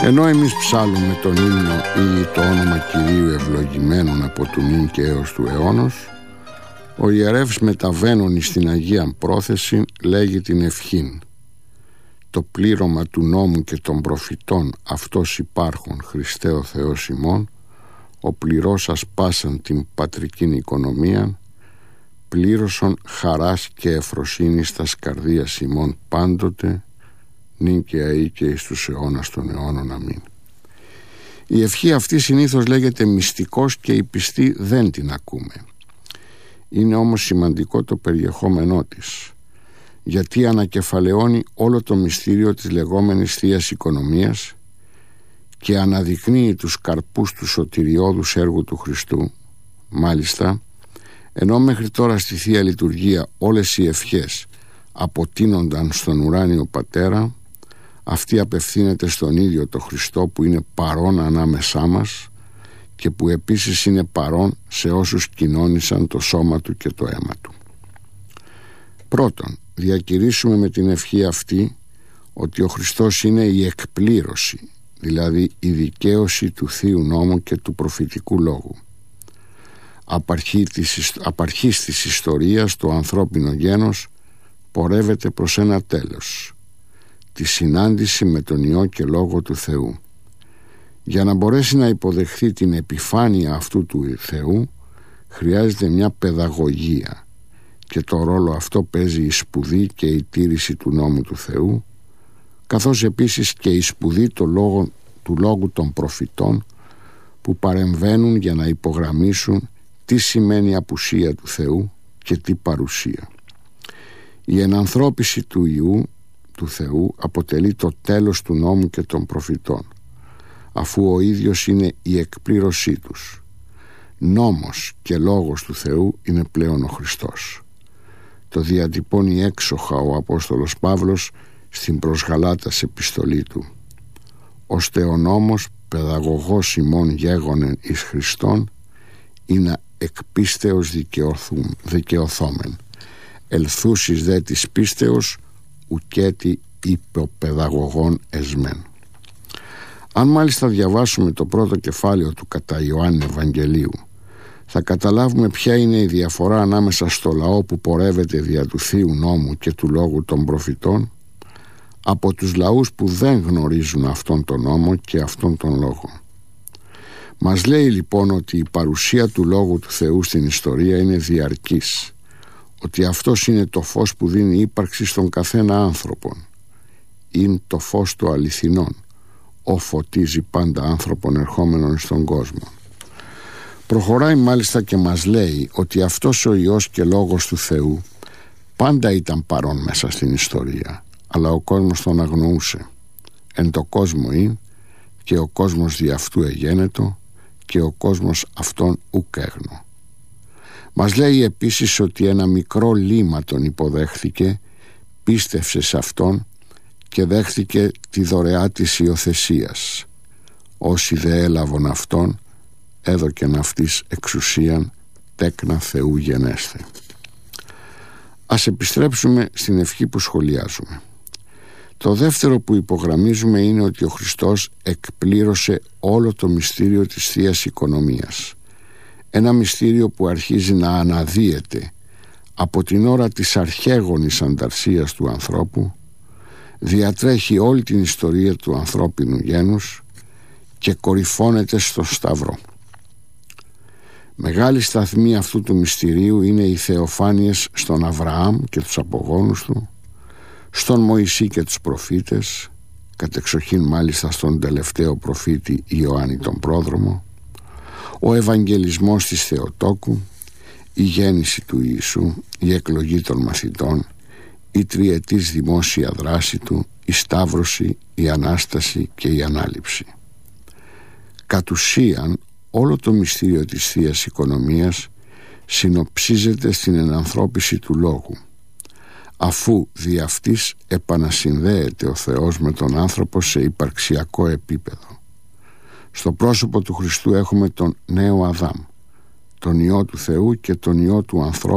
Ενώ εμείς ψάλλουμε τον ύμνο ή το όνομα Κυρίου ευλογημένων από του νυν και έως του αιώνος, ο ιερεύς μεταβαίνων στην Αγία Πρόθεση λέγει την ευχήν: το πλήρωμα του νόμου και των προφητών αυτός υπάρχων, Χριστέ ο Θεός ημών, ο πληρώσας πάσαν την πατρικήν οικονομία, πλήρωσον χαράς και εφροσύνης τας καρδίας ημών πάντοτε, νυν και αεί και εις τους αιώνας των αιώνων. Αμήν. Η ευχή αυτή συνήθως λέγεται μυστικός και οι πιστοί δεν την ακούμε. Είναι όμως σημαντικό το περιεχόμενό της, γιατί ανακεφαλαιώνει όλο το μυστήριο της λεγόμενης Θείας Οικονομίας και αναδεικνύει τους καρπούς του σωτηριώδους έργου του Χριστού. Μάλιστα, ενώ μέχρι τώρα στη Θεία Λειτουργία όλες οι ευχές αποτείνονταν στον ουράνιο Πατέρα, αυτή απευθύνεται στον ίδιο το Χριστό που είναι παρόν ανάμεσά μας και που επίσης είναι παρόν σε όσους κοινώνησαν το σώμα του και το αίμα του. Πρώτον, διακηρύσουμε με την ευχή αυτή ότι ο Χριστός είναι η εκπλήρωση, δηλαδή η δικαίωση του Θείου Νόμου και του προφητικού λόγου. Απ' αρχής της ιστορίας το ανθρώπινο γένος πορεύεται προς ένα τέλος, τη συνάντηση με τον Υιό και Λόγο του Θεού. Για να μπορέσει να υποδεχθεί την επιφάνεια αυτού του Θεού χρειάζεται μια παιδαγωγία, και το ρόλο αυτό παίζει η σπουδή και η τήρηση του νόμου του Θεού, καθώς επίσης και η σπουδή του λόγου των προφητών που παρεμβαίνουν για να υπογραμμίσουν τι σημαίνει απουσία του Θεού και τι παρουσία. Η ενανθρώπιση του Υιού του Θεού αποτελεί το τέλος του νόμου και των προφητών, αφού ο ίδιος είναι η εκπλήρωσή τους. Νόμος και λόγος του Θεού είναι πλέον ο Χριστός. Το διατυπώνει έξοχα ο Απόστολος Παύλος στην προς Γαλάτας επιστολή του: «Ώστε ο νόμος παιδαγωγός ημών γέγονεν εις Χριστόν, είναι εκ πίστεως δικαιωθόμεν. Ελθούσεις δε της πίστεως, ουκέτι υποπαιδαγωγών εσμέν». Αν μάλιστα διαβάσουμε το πρώτο κεφάλαιο του κατά Ιωάννη Ευαγγελίου, θα καταλάβουμε ποια είναι η διαφορά ανάμεσα στο λαό που πορεύεται δια του Θείου Νόμου και του Λόγου των προφητών από τους λαούς που δεν γνωρίζουν αυτόν τον νόμο και αυτόν τον λόγο. Μας λέει λοιπόν ότι η παρουσία του Λόγου του Θεού στην ιστορία είναι διαρκής, ότι αυτός είναι το φως που δίνει ύπαρξη στον καθένα άνθρωπον. Είναι το φως του αληθινών, ο φωτίζει πάντα άνθρωπον ερχόμενων στον κόσμο. Προχωράει μάλιστα και μας λέει ότι αυτός ο Υιός και Λόγος του Θεού πάντα ήταν παρόν μέσα στην ιστορία, αλλά ο κόσμος τον αγνοούσε. Εν το κόσμο είναι, και ο κόσμος δι' αυτού εγένετο, και ο κόσμος αυτόν ουκ έγνω. Μας λέει επίσης ότι ένα μικρό λίμα τον υποδέχθηκε, πίστευσε σε αυτόν και δέχθηκε τη δωρεά της υιοθεσίας. Όσοι δε έλαβον αυτόν, έδωκεν αυτής εξουσίαν τέκνα Θεού γενέσθε. Ας επιστρέψουμε στην ευχή που σχολιάζουμε. Το δεύτερο που υπογραμμίζουμε είναι ότι ο Χριστός εκπλήρωσε όλο το μυστήριο της Θείας Οικονομίας. Ένα μυστήριο που αρχίζει να αναδύεται από την ώρα της αρχαίγονης ανταρσίας του ανθρώπου, διατρέχει όλη την ιστορία του ανθρώπινου γένους και κορυφώνεται στο Σταυρό. Μεγάλη σταθμή αυτού του μυστηρίου είναι οι θεοφάνειες στον Αβραάμ και τους απογόνους του, στον Μωυσή και τους προφήτες, κατεξοχήν μάλιστα στον τελευταίο προφήτη Ιωάννη τον Πρόδρομο, ο Ευαγγελισμός της Θεοτόκου, η γέννηση του Ιησού, η εκλογή των μαθητών, η τριετής δημόσια δράση του, η Σταύρωση, η Ανάσταση και η Ανάληψη. Κατ' ουσίαν, όλο το μυστήριο της Θείας Οικονομίας συνοψίζεται στην ενανθρώπιση του Λόγου, αφού δι' αυτής επανασυνδέεται ο Θεός με τον άνθρωπο σε υπαρξιακό επίπεδο. Στο πρόσωπο του Χριστού έχουμε τον νέο Αδάμ, τον Υιό του Θεού και τον Υιό του ανθρώπου,